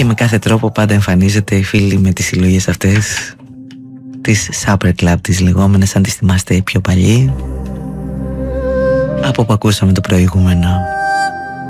με κάθε τρόπο πάντα εμφανίζεται η φίλη με τις συλλογές αυτές, τις Supper Club τις λεγόμενες, αν τις θυμάστε οι πιο παλιοί, από που ακούσαμε το προηγούμενο.